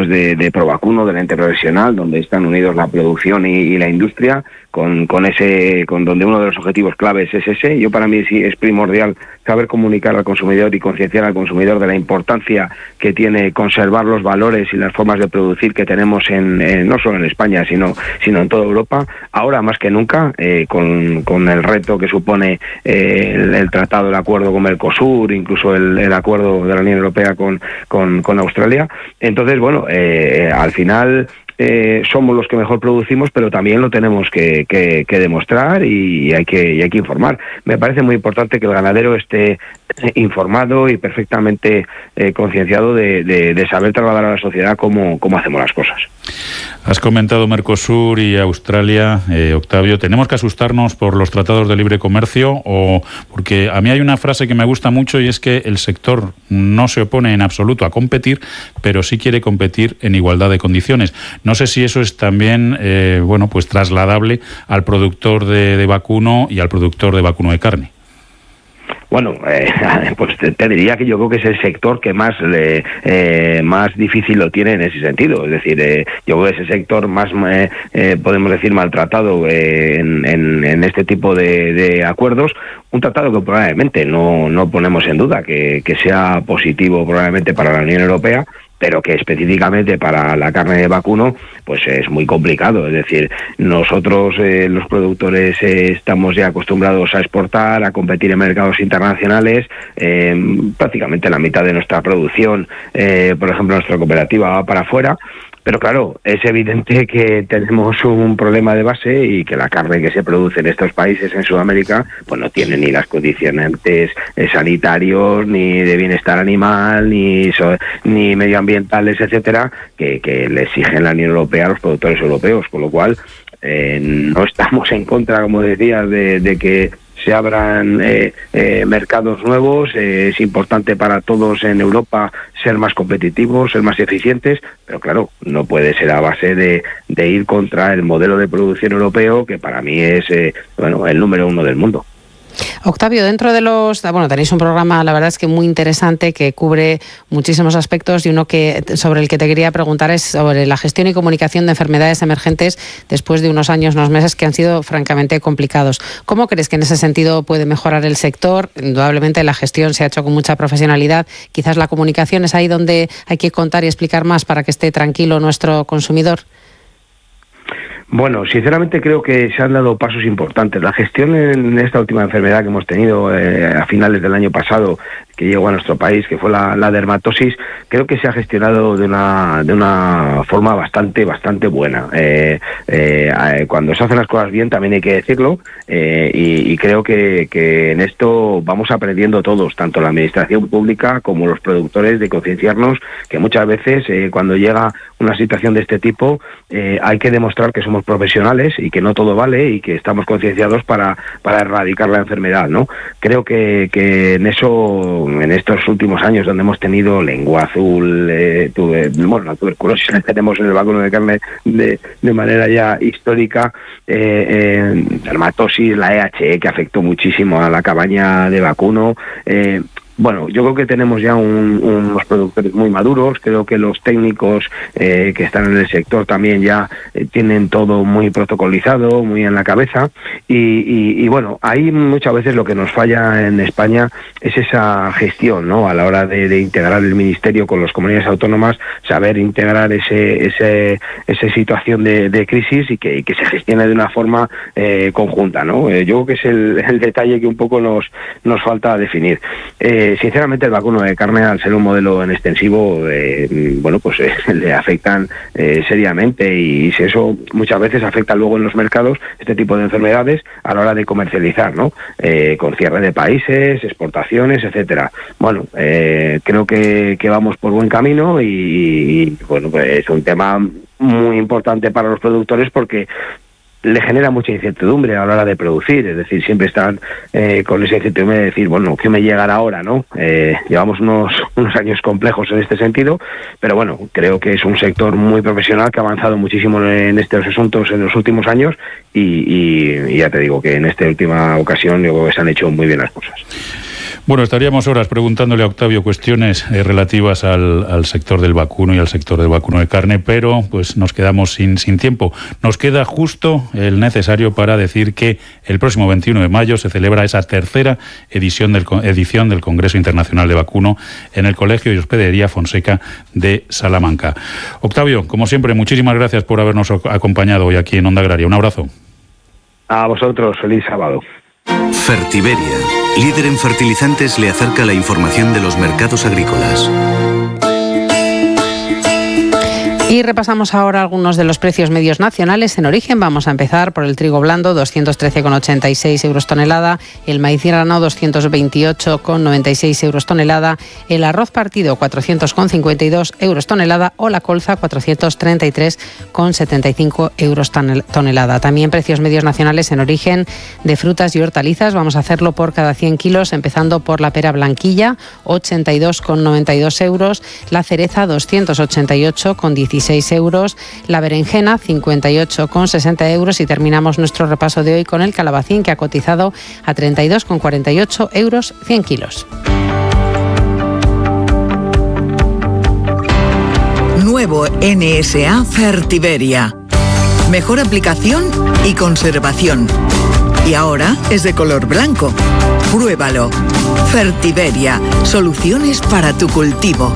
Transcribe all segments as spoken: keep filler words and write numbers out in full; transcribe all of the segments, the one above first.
pues de, de Provacuno, del ente profesional, donde están unidos la producción y, y la industria, con, con ese, con donde uno de los objetivos claves es ese. Yo para mí sí es primordial saber comunicar al consumidor y concienciar al consumidor de la importancia que tiene conservar los valores y las formas de producir que tenemos en, en no solo en España, sino, sino en toda Europa, ahora más que nunca, eh, con, con el reto que supone eh, el, el tratado, el acuerdo con Mercosur, incluso el, el acuerdo de la Unión Europea con, con, con Australia. Entonces, bueno, eh, al final eh, somos los que mejor producimos, pero también lo tenemos que, que, que demostrar y hay que, y hay que informar. Me parece muy importante que el ganadero esté informado y perfectamente eh, concienciado de, de, de saber trasladar a la sociedad cómo, cómo hacemos las cosas. Has comentado Mercosur y Australia, eh, Octavio. ¿Tenemos que asustarnos por los tratados de libre comercio? O porque a mí hay una frase que me gusta mucho y es que el sector no se opone en absoluto a competir, pero sí quiere competir en igualdad de condiciones. No sé si eso es también eh, bueno, pues trasladable al productor de, de vacuno y al productor de vacuno de carne. Bueno, eh, pues te, te diría que yo creo que es el sector que más eh, eh, más difícil lo tiene en ese sentido. Es decir, eh, yo creo que es el sector más, eh, eh, podemos decir, maltratado eh, en, en, en este tipo de, de acuerdos. Un tratado que probablemente no, no ponemos en duda que, que sea positivo probablemente para la Unión Europea, pero que específicamente para la carne de vacuno pues es muy complicado. Es decir, nosotros eh, los productores eh, estamos ya acostumbrados a exportar, a competir en mercados internacionales. Eh, prácticamente la mitad de nuestra producción, eh, por ejemplo, nuestra cooperativa va para afuera. Pero claro, es evidente que tenemos un problema de base y que la carne que se produce en estos países, en Sudamérica, pues no tiene ni las condicionantes eh, sanitarios, ni de bienestar animal, ni so, ni medioambientales, etcétera, que, que le exigen la Unión Europea a los productores europeos, con lo cual eh, no estamos en contra, como decías, de, de que se abran eh, eh, mercados nuevos. Eh, es importante para todos en Europa ser más competitivos, ser más eficientes, pero claro, no puede ser a base de, de ir contra el modelo de producción europeo, que para mí es eh, bueno, el número uno del mundo. Octavio, dentro de los... Bueno, tenéis un programa, la verdad es que muy interesante, que cubre muchísimos aspectos, y uno que sobre el que te quería preguntar es sobre la gestión y comunicación de enfermedades emergentes después de unos años, unos meses que han sido francamente complicados. ¿Cómo crees que en ese sentido puede mejorar el sector? Indudablemente la gestión se ha hecho con mucha profesionalidad. Quizás la comunicación es ahí donde hay que contar y explicar más para que esté tranquilo nuestro consumidor. Bueno, sinceramente creo que se han dado pasos importantes. La gestión en esta última enfermedad que hemos tenido eh, a finales del año pasado, que llegó a nuestro país, que fue la, la dermatosis, creo que se ha gestionado de una de una forma bastante bastante buena. Eh, eh, cuando se hacen las cosas bien, también hay que decirlo, eh, y, y creo que, que en esto vamos aprendiendo todos, tanto la administración pública como los productores, de concienciarnos que muchas veces eh, cuando llega una situación de este tipo eh, hay que demostrar que somos profesionales y que no todo vale y que estamos concienciados para, para erradicar la enfermedad, ¿no? Creo que, que en eso, en estos últimos años donde hemos tenido lengua azul, eh, tuve, bueno, la tuberculosis la tenemos en el vacuno de carne de, de manera ya histórica, eh, eh, dermatosis, la E H E que afectó muchísimo a la cabaña de vacuno. eh, Bueno, yo creo que tenemos ya un, unos productores muy maduros. Creo que los técnicos eh, que están en el sector también ya eh, tienen todo muy protocolizado, muy en la cabeza. Y, y, y bueno, ahí muchas veces lo que nos falla en España es esa gestión, ¿no? A la hora de, de integrar el ministerio con las comunidades autónomas, saber integrar ese, ese, esa situación de, de crisis y que, y que se gestione de una forma eh, conjunta, ¿no? Eh, yo creo que es el, el detalle que un poco nos, nos falta definir. Eh, Sinceramente, el vacuno de carne, al ser un modelo en extensivo, eh, bueno, pues eh, le afectan eh, seriamente, y si eso muchas veces afecta luego en los mercados este tipo de enfermedades a la hora de comercializar, ¿no? Eh, con cierre de países, exportaciones, etcétera. Bueno, eh, creo que, que vamos por buen camino y, y bueno, pues es un tema muy importante para los productores porque le genera mucha incertidumbre a la hora de producir. Es decir, siempre están eh, con esa incertidumbre de decir, bueno, ¿qué me llegará ahora, no? Eh, llevamos unos, unos años complejos en este sentido, pero bueno, creo que es un sector muy profesional que ha avanzado muchísimo en estos asuntos en los últimos años y, y, y ya te digo que en esta última ocasión yo creo que se han hecho muy bien las cosas. Bueno, estaríamos horas preguntándole a Octavio cuestiones eh, relativas al, al sector del vacuno y al sector del vacuno de carne, pero pues nos quedamos sin, sin tiempo. Nos queda justo el necesario para decir que el próximo veintiuno de mayo se celebra esa tercera edición del, edición del Congreso Internacional de Vacuno en el Colegio y Hospedería Fonseca de Salamanca. Octavio, como siempre, muchísimas gracias por habernos acompañado hoy aquí en Onda Agraria. Un abrazo. A vosotros, feliz sábado. Fertiberia, líder en fertilizantes, le acerca la información de los mercados agrícolas. Y repasamos ahora algunos de los precios medios nacionales en origen. Vamos a empezar por el trigo blando, doscientos trece con ochenta y seis euros tonelada, el maíz grano, doscientos veintiocho con noventa y seis euros tonelada, el arroz partido, cuatrocientos con cincuenta y dos euros tonelada, o la colza, cuatrocientos treinta y tres con setenta y cinco euros tonelada. También precios medios nacionales en origen de frutas y hortalizas. Vamos a hacerlo por cada cien kilos, empezando por la pera blanquilla, ochenta y dos con noventa y dos euros, la cereza, doscientos ochenta y ocho con dieciséis euros, la berenjena cincuenta y ocho con sesenta euros, y terminamos nuestro repaso de hoy con el calabacín, que ha cotizado a treinta y dos con cuarenta y ocho euros cien kilos. Nuevo N S A Fertiberia. Mejor aplicación y conservación. Y ahora es de color blanco. Pruébalo. Fertiberia. Soluciones para tu cultivo.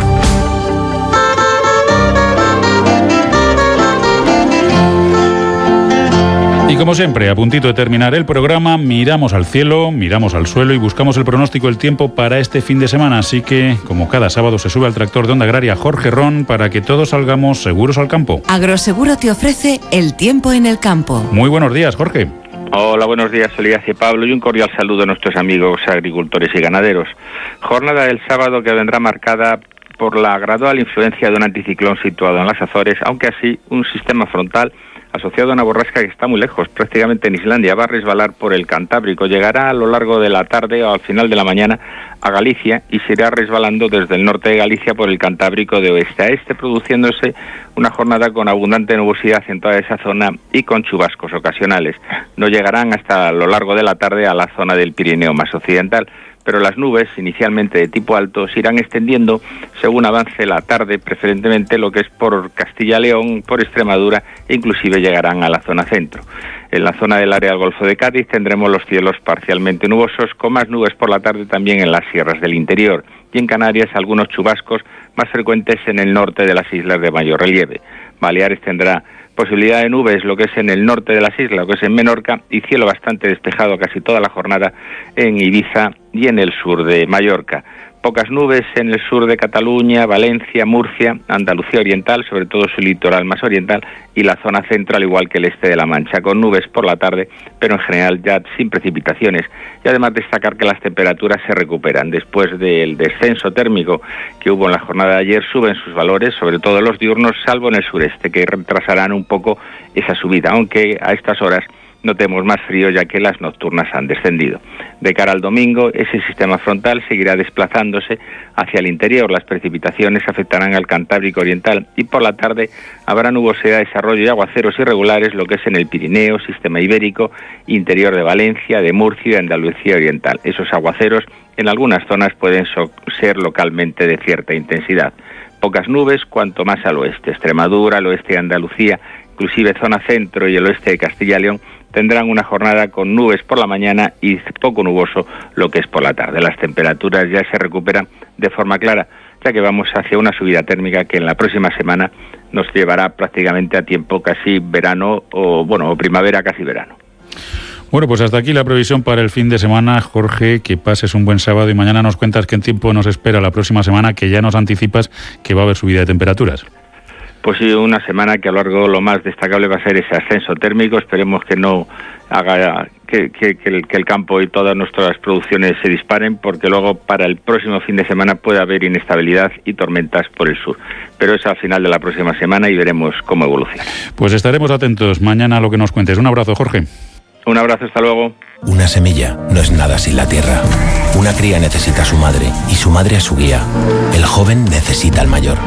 Y como siempre, a puntito de terminar el programa, miramos al cielo, miramos al suelo y buscamos el pronóstico del tiempo para este fin de semana. Así que, como cada sábado, se sube al tractor de Onda Agraria Jorge Ron para que todos salgamos seguros al campo. Agroseguro te ofrece el tiempo en el campo. Muy buenos días, Jorge. Hola, buenos días, Elías y Pablo, y un cordial saludo a nuestros amigos agricultores y ganaderos. Jornada del sábado que vendrá marcada por la gradual influencia de un anticiclón situado en las Azores, aunque así un sistema frontal asociado a una borrasca que está muy lejos, prácticamente en Islandia, va a resbalar por el Cantábrico, llegará a lo largo de la tarde o al final de la mañana a Galicia y se irá resbalando desde el norte de Galicia por el Cantábrico de oeste a este, produciéndose una jornada con abundante nubosidad en toda esa zona y con chubascos ocasionales. No llegarán hasta lo largo de la tarde a la zona del Pirineo más occidental, pero las nubes, inicialmente de tipo alto, se irán extendiendo según avance la tarde, preferentemente lo que es por Castilla-León, por Extremadura, e inclusive llegarán a la zona centro. En la zona del área del Golfo de Cádiz tendremos los cielos parcialmente nubosos, con más nubes por la tarde también en las sierras del interior, y en Canarias algunos chubascos más frecuentes en el norte de las islas de mayor relieve. Baleares tendrá posibilidad de nubes, lo que es en el norte de las islas, lo que es en Menorca, y cielo bastante despejado casi toda la jornada en Ibiza y en el sur de Mallorca. Pocas nubes en el sur de Cataluña, Valencia, Murcia, Andalucía Oriental, sobre todo su litoral más oriental, y la zona central, igual que el este de la Mancha, con nubes por la tarde, pero en general ya sin precipitaciones. Y además destacar que las temperaturas se recuperan. Después del descenso térmico que hubo en la jornada de ayer, suben sus valores, sobre todo los diurnos, salvo en el sureste, que retrasarán un poco esa subida, aunque a estas horas notemos más frío ya que las nocturnas han descendido. De cara al domingo, ese sistema frontal seguirá desplazándose hacia el interior. Las precipitaciones afectarán al Cantábrico Oriental y por la tarde habrá nubosidad, desarrollo y aguaceros irregulares, lo que es en el Pirineo, sistema ibérico, interior de Valencia, de Murcia y de Andalucía Oriental. Esos aguaceros en algunas zonas pueden so- ser localmente de cierta intensidad. Pocas nubes, cuanto más al oeste. Extremadura, el oeste de Andalucía, inclusive zona centro y el oeste de Castilla y León, tendrán una jornada con nubes por la mañana y poco nuboso lo que es por la tarde. Las temperaturas ya se recuperan de forma clara, ya que vamos hacia una subida térmica que en la próxima semana nos llevará prácticamente a tiempo casi verano o bueno o primavera casi verano. Bueno, pues hasta aquí la previsión para el fin de semana. Jorge, que pases un buen sábado y mañana nos cuentas qué tiempo nos espera la próxima semana, que ya nos anticipas que va a haber subida de temperaturas. Pues sí, una semana que a lo largo lo más destacable va a ser ese ascenso térmico. Esperemos que no haga que, que, que, el, que el campo y todas nuestras producciones se disparen, porque luego para el próximo fin de semana puede haber inestabilidad y tormentas por el sur. Pero es al final de la próxima semana y veremos cómo evoluciona. Pues estaremos atentos mañana a lo que nos cuentes. Un abrazo, Jorge. Un abrazo, hasta luego. Una semilla no es nada sin la tierra. Una cría necesita a su madre y su madre a su guía. El joven necesita al mayor. Un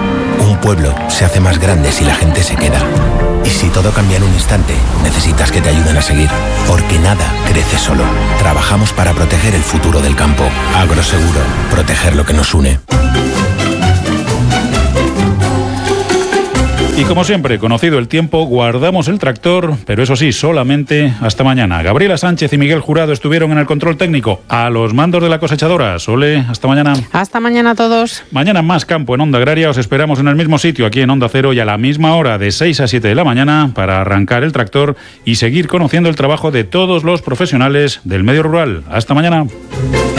Un pueblo se hace más grande si la gente se queda. Y si todo cambia en un instante, necesitas que te ayuden a seguir. Porque nada crece solo. Trabajamos para proteger el futuro del campo. Agroseguro, proteger lo que nos une. Y como siempre, conocido el tiempo, guardamos el tractor, pero eso sí, solamente hasta mañana. Gabriela Sánchez y Miguel Jurado estuvieron en el control técnico, a los mandos de la cosechadora. Sole, hasta mañana. Hasta mañana a todos. Mañana más campo en Onda Agraria. Os esperamos en el mismo sitio, aquí en Onda Cero, y a la misma hora, de seis a siete de la mañana, para arrancar el tractor y seguir conociendo el trabajo de todos los profesionales del medio rural. Hasta mañana.